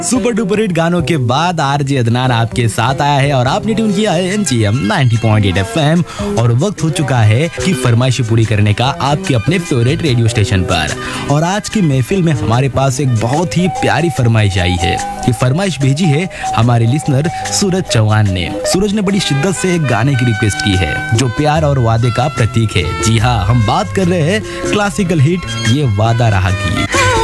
Super duper hit गानों के बाद आरजे अदनान आपके साथ आया है और आपने ट्यून किया है एनजीएम 90.8 एफएम और वक्त हो चुका है कि फरमाइशी पूरी करने का आपके अपने फेवरेट रेडियो स्टेशन पर। और आज की महफिल में हमारे पास एक बहुत ही प्यारी फरमाइश आई है। ये फरमाइश भेजी है हमारे लिसनर सूरज चौहान ने। सूरज ने बड़ी शिद्दत से एक गाने की रिक्वेस्ट की है जो प्यार और वादे का प्रतीक है। जी हाँ, हम बात कर रहे हैं क्लासिकल हिट ये वादा रहा की।